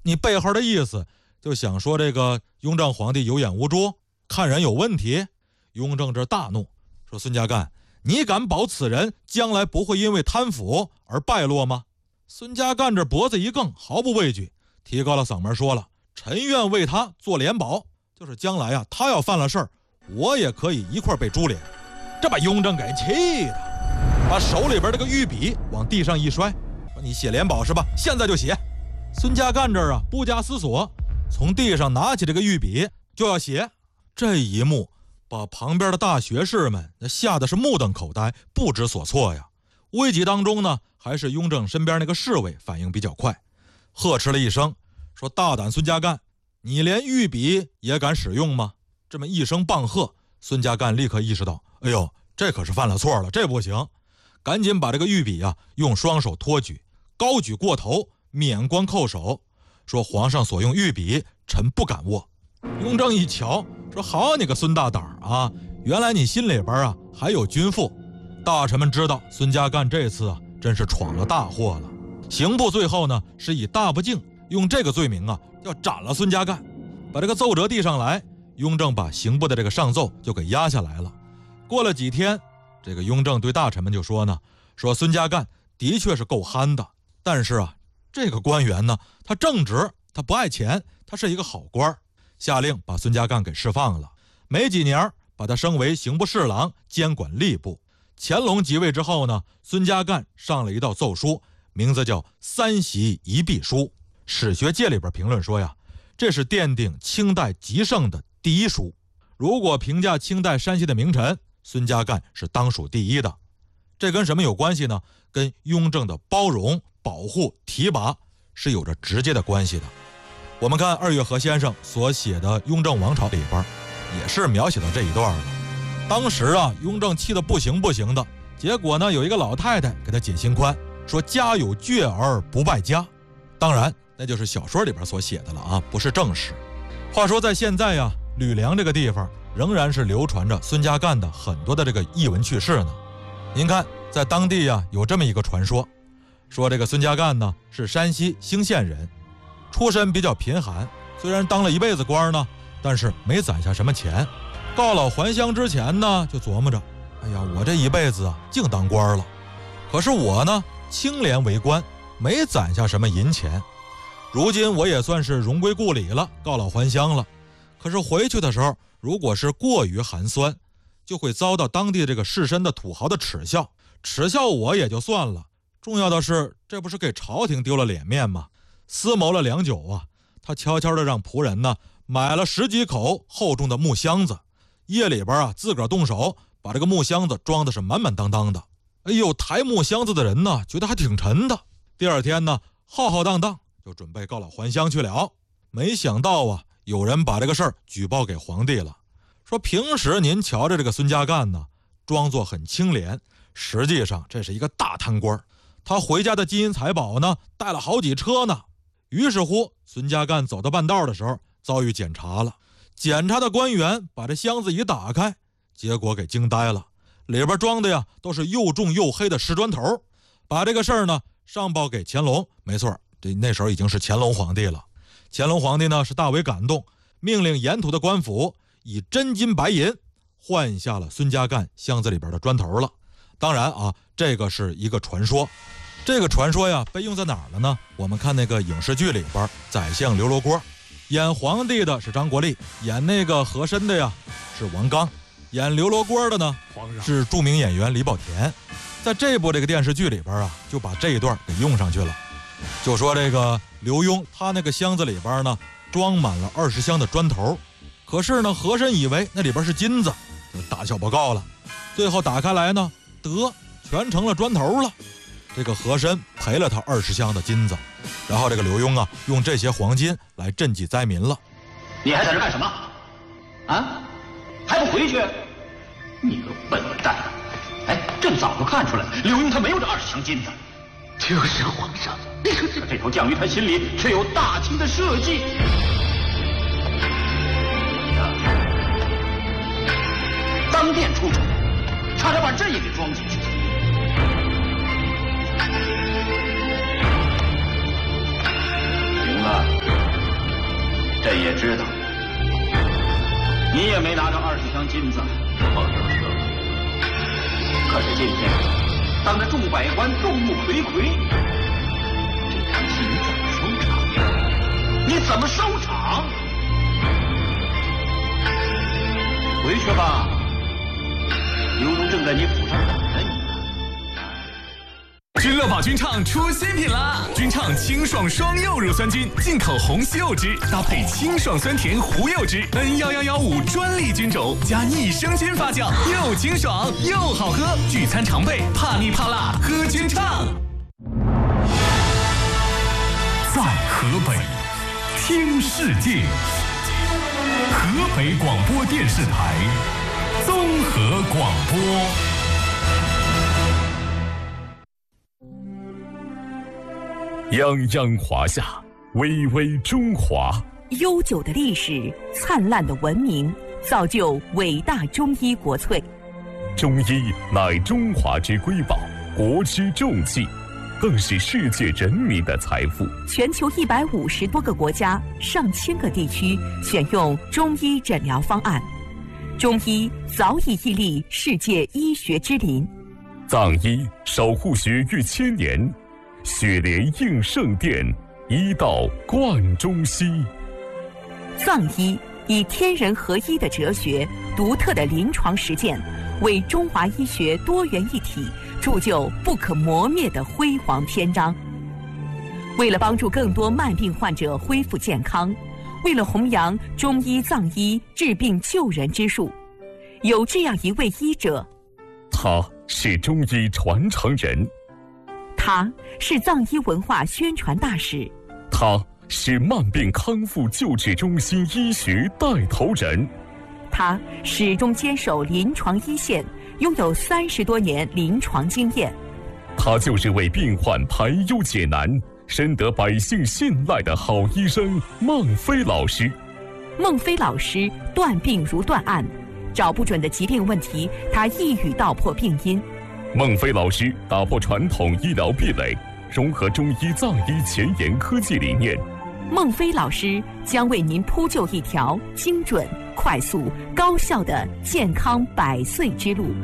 你背后的意思就想说这个雍正皇帝有眼无珠，看人有问题？雍正这大怒，说孙家干，你敢保此人将来不会因为贪腐而败落吗？孙家干这脖子一梗，毫不畏惧，提高了嗓门说了，臣愿为他做联保，就是将来啊，他要犯了事儿，我也可以一块被株连。这把雍正给气的，把手里边这个御笔往地上一摔，说你写联保是吧？现在就写。孙家干这儿啊，不加思索，从地上拿起这个御笔就要写。这一幕把旁边的大学士们吓得是目瞪口呆，不知所措呀。危急当中呢，还是雍正身边那个侍卫反应比较快，呵斥了一声，说大胆孙家干，你连御笔也敢使用吗？这么一声棒喝，孙家干立刻意识到，哎呦，这可是犯了错了，这不行，赶紧把这个御笔啊用双手托举，高举过头，免官叩首，说皇上所用御笔，臣不敢握。雍正一瞧，说好你个孙大胆啊，原来你心里边啊还有君父。大臣们知道孙家干这次啊真是闯了大祸了。刑部最后呢是以大不敬用这个罪名啊要斩了孙家干，把这个奏折递上来，雍正把刑部的这个上奏就给压下来了。过了几天，这个雍正对大臣们就说呢，说孙家干的确是够憨的，但是啊这个官员呢他正直，他不爱钱，他是一个好官，下令把孙家干给释放了。没几年把他升为刑部侍郎，监管吏部。乾隆即位之后呢，孙家干上了一道奏书，名字叫三袭一弊书。史学界里边评论说呀，这是奠定清代极盛的第一书。如果评价清代山西的名臣，孙家干是当属第一的。这跟什么有关系呢？跟雍正的包容、保护、提拔是有着直接的关系的。我们看二月河先生所写的《雍正王朝》里边，也是描写到这一段了。当时啊，雍正气得不行的，结果呢，有一个老太太给他解心宽，说家有倔儿不败家。当然，那就是小说里边所写的了啊，不是正史。话说在现在呀，吕梁这个地方仍然是流传着孙家干的很多的这个异闻趣事呢。您看，在当地呀有这么一个传说，说这个孙家干呢是山西兴县人，出身比较贫寒，虽然当了一辈子官呢，但是没攒下什么钱。告老还乡之前呢，就琢磨着，哎呀，我这一辈子啊，净当官了。可是我呢，清廉为官，没攒下什么银钱。如今我也算是荣归故里了，告老还乡了。可是回去的时候，如果是过于寒酸，就会遭到当地这个士绅的土豪的耻笑。耻笑我也就算了，重要的是，这不是给朝廷丢了脸面吗？思谋了良久啊，他悄悄地让仆人呢买了10几口厚重的木箱子。夜里边啊，自个儿动手把这个木箱子装的是满满当当的。哎呦，抬木箱子的人呢，觉得还挺沉的。第二天呢，浩浩荡荡就准备告老还乡去了。没想到啊，有人把这个事儿举报给皇帝了，说平时您瞧着这个孙家干呢，装作很清廉，实际上这是一个大贪官。他回家的金银财宝呢，带了好几车呢。于是乎，孙家干走到半道的时候，遭遇检查了。检查的官员把这箱子一打开，结果给惊呆了，里边装的呀都是又重又黑的石砖头。把这个事儿呢上报给乾隆，没错，那时候已经是乾隆皇帝了。乾隆皇帝呢是大为感动，命令沿途的官府以真金白银换下了孙家干箱子里边的砖头了。当然啊，这个是一个传说。这个传说呀被用在哪儿了呢？我们看那个影视剧里边，宰相刘罗锅，演皇帝的是张国立，演那个和珅的呀是王刚，演刘罗锅的呢是著名演员李保田。在这部这个电视剧里边啊，就把这一段给用上去了。就说这个刘墉他那个箱子里边呢装满了20箱的砖头，可是呢和珅以为那里边是金子，就打小报告了。最后打开来呢，得全成了砖头了。这个和珅赔了他20箱的金子，然后这个刘墉啊用这些黄金来赈济灾民了。 你还在这干什么？啊，还不回去？你个笨蛋！哎，朕早就看出来了，刘墉他没有这20箱金子。 就是皇上， 这头降于他心里却有大清的社稷。当殿出丑，差点把朕也给装进去。行了， 朕也知道，你也没拿着20箱金子。可是今天，当着众百官、众目睽睽，这场戏你怎么收场？回去吧，刘墉正在你府上等着你呢。 君乐宝菌畅出新品啦！菌畅清爽双柚乳酸菌，进口红西柚汁，搭配清爽酸甜胡柚汁 ，N1115专利菌种，加益生菌发酵，又清爽又好喝。聚餐常备，怕腻怕辣，喝菌畅。 在河北，听世界。河北广播电视台综合广播。泱泱华夏，巍巍中华。 悠久的历史，灿烂的文明，造就伟大中医国粹。 中医乃中华之瑰宝，国之重器，更是世界人民的财富。 全球150多个国家、上千个地区选用中医诊疗方案，中医早已屹立世界医学之林。 藏医守护学逾1000年，血莲应圣殿，医道贯中西。 藏医以天人合一的哲学、独特的临床实践，为中华医学多元一体铸就不可磨灭的辉煌篇章。为了帮助更多慢病患者恢复健康，为了弘扬中医藏医治病救人之术，有这样一位医者， 他是中医传承人， 他是藏医文化宣传大使， 他是慢病康复救治中心医学带头人， 他始终坚守临床一线，拥有30多年临床经验。 他就是为病患排忧解难，深得百姓信赖的好医生孟非老师。 孟非老师断病如断案，找不准的疾病问题，他一语道破病因。 孟非老师打破传统医疗壁垒，融合中医藏医前沿科技理念。 孟非老师将为您铺就一条精准、快速、高效的健康100岁之路。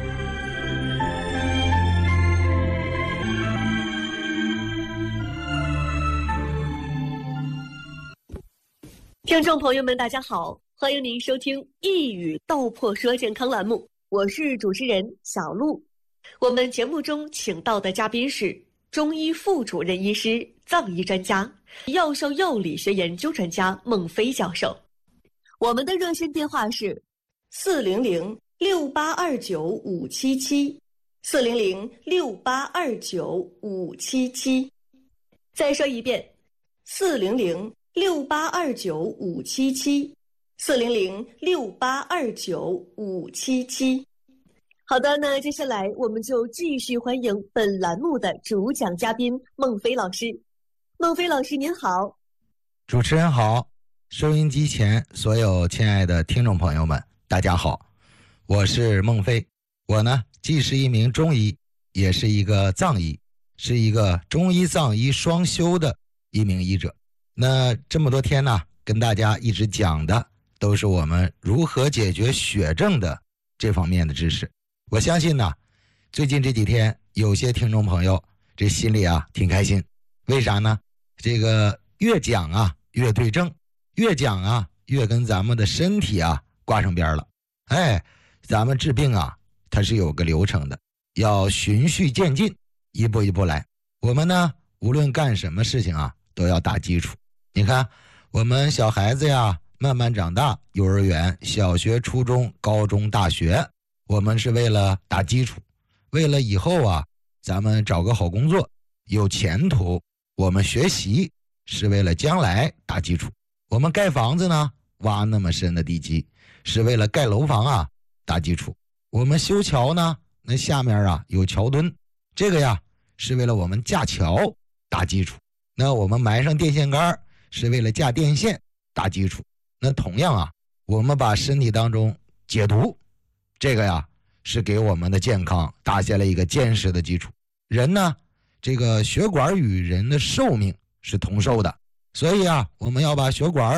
听众朋友们，大家好，欢迎您收听《一语道破说健康》栏目，我是主持人小璐。我们节目中请到的嘉宾是中医副主任医师、藏医专家、药膳药理学研究专家孟非教授。我们的热线电话是400-6829-577，400-6829-577。再说一遍，400-6829-577，400-6829-577。好的，那接下来我们就继续欢迎本栏目的主讲嘉宾孟非老师。孟非老师您好。 主持人好，收音机前所有亲爱的听众朋友们大家好，我是孟非。我呢既是一名中医，也是一个藏医，是一个中医藏医双修的一名医者。那这么多天呢，跟大家一直讲的都是我们如何解决血症的这方面的知识。我相信呢，最近这几天有些听众朋友这心里挺开心。为啥呢？这个越讲越对症，越讲越跟咱们的身体挂上边了。咱们治病它是有个流程的，要循序渐进，一步一步来。我们呢无论干什么事情都要打基础。你看我们小孩子慢慢长大，幼儿园、小学、初中、高中、大学，我们是为了打基础，为了以后咱们找个好工作有前途。我们学习是为了将来打基础，我们盖房子呢挖那么深的地基是为了盖楼房打基础，我们修桥呢那下面有桥墩，这个是为了我们架桥打基础。那我们埋上电线杆是为了架电线打基础。那同样我们把身体当中解毒，这个是给我们的健康打下了一个坚实的基础。人呢这个血管与人的寿命是同寿的，所以我们要把血管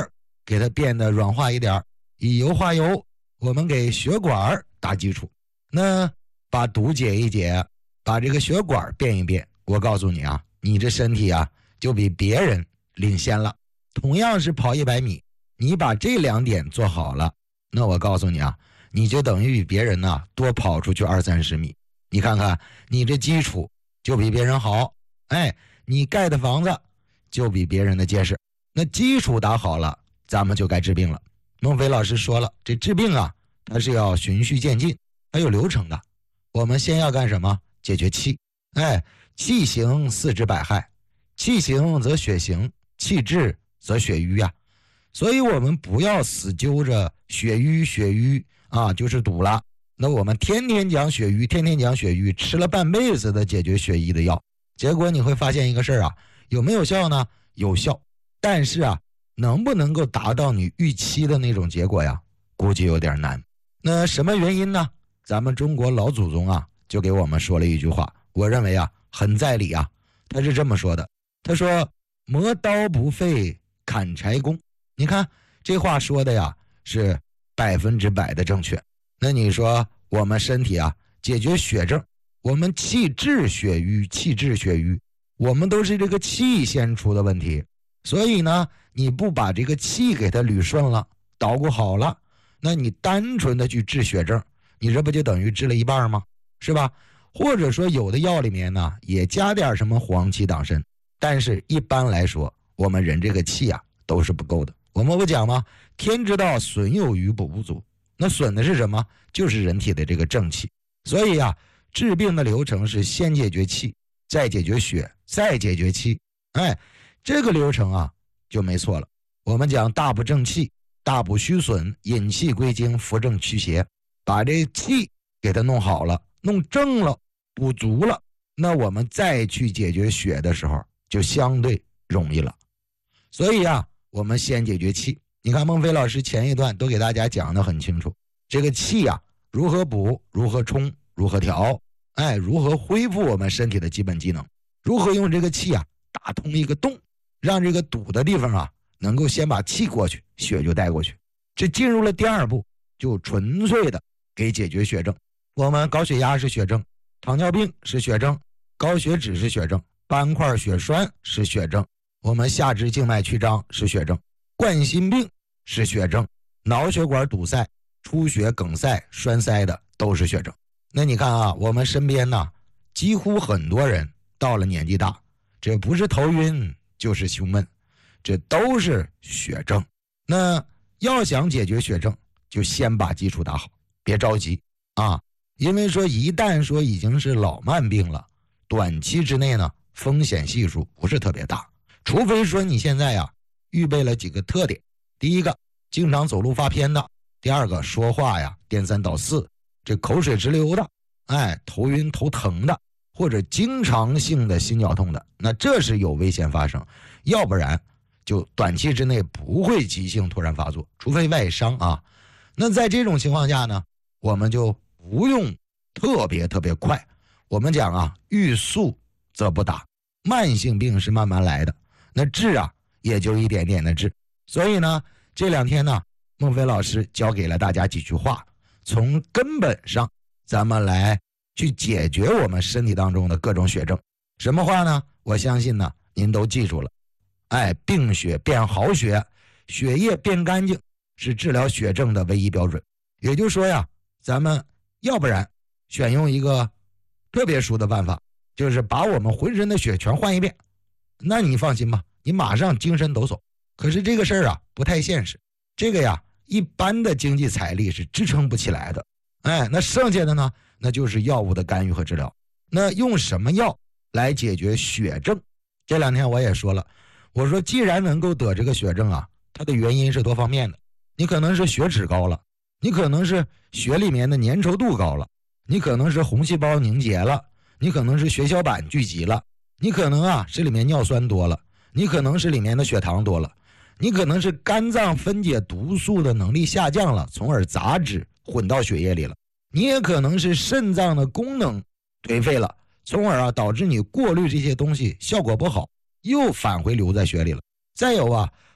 给它变得软化一点，以油化油，我们给血管打基础。那把堵解一解，把这个血管变一变，我告诉你啊，你这身体啊就比别人领先了。同样是跑100米，你把这2点做好了，那我告诉你啊，你就等于比别人呢多跑出去20-30米。你看看你这基础就比别人好，你盖的房子就比别人的结实。那基础打好了，咱们就该治病了。孟非老师说了，这治病啊，它是要循序渐进，还有流程的。我们先要干什么？解决气。气行4之百害，气行则血行，气滞则血瘀啊。所以我们不要死揪着血瘀啊，就是堵了。那我们天天讲血瘀，吃了半辈子的解决血瘀的药，结果你会发现一个事儿啊，有没有效呢？有效，但是啊，能不能够达到你预期的那种结果呀？估计有点难。那什么原因呢？咱们中国老祖宗啊，就给我们说了一句话，我认为啊，很在理啊。他是这么说的，他说磨刀不费砍柴工。你看这话说的呀，是100%的正确。那你说我们身体啊，解决血症，我们气滞血瘀，我们都是这个气先出的问题。所以呢，你不把这个气给它捋顺了，捣鼓好了，那你单纯的去治血症，你这不就等于治了一半吗？是吧？或者说有的药里面呢也加点什么黄芪党参，但是一般来说我们人这个气啊都是不够的。我们不讲吗？天之道损有余补不足。那损的是什么？就是人体的这个正气。所以啊，治病的流程是先解决气，再解决血，再解决气。这个流程啊就没错了。我们讲大补正气，大补虚损，引气归经，扶正驱邪，把这气给它弄好了，弄正了，补足了，那我们再去解决血的时候就相对容易了。所以啊，我们先解决气。你看孟非老师前一段都给大家讲得很清楚，这个气啊如何补，如何冲，如何调，如何恢复我们身体的基本机能，如何用这个气啊打通一个洞，让这个堵的地方啊能够先把气过去，血就带过去。这进入了第2步，就纯粹的给解决血症。我们高血压是血症，糖尿病是血症，高血脂是血症，斑块血栓是血症，我们下肢静脉曲张是血症，冠心病是血症，脑血管堵塞、出血、梗塞、栓塞的都是血症。那你看啊，我们身边呢，几乎很多人到了年纪大，这不是头晕就是胸闷，这都是血症。那要想解决血症，就先把基础打好，别着急啊。因为说一旦说已经是老慢病了，短期之内呢，风险系数不是特别大，除非说你现在呀预备了几个特点。第一个，经常走路发偏的；第二个，说话呀颠三倒四，这口水直流的，头晕头疼的，或者经常性的心绞痛的，那这是有危险发生。要不然就短期之内不会急性突然发作，除非外伤啊。那在这种情况下呢，我们就不用特别快。我们讲啊，欲速则不达，慢性病是慢慢来的，那治啊也就一点点的治。所以呢，这2天呢，孟非老师教给了大家几句话，从根本上咱们来去解决我们身体当中的各种血症。什么话呢？我相信呢您都记住了。病血变好血，血液变干净，是治疗血症的唯一标准。也就是说呀，咱们要不然选用一个特别殊的办法，就是把我们浑身的血全换一遍，那你放心吧，你马上精神抖擞。可是这个事儿啊不太现实，这个呀一般的经济财力是支撑不起来的。那剩下的呢，那就是药物的干预和治疗。那用什么药来解决血症？这2天我也说了，我说既然能够得这个血症啊，它的原因是多方面的。你可能是血脂高了，你可能是血里面的粘稠度高了，你可能是红细胞凝结了，你可能是血小板聚集了，你可能啊是里面尿酸多了，你可能是里面的血糖多了，你可能是肝脏分解毒素的能力下降了，从而杂质混到血液里了，你也可能是肾脏的功能颓废了，从而导致你过滤这些东西效果不好，又返回留在血里了。再有啊，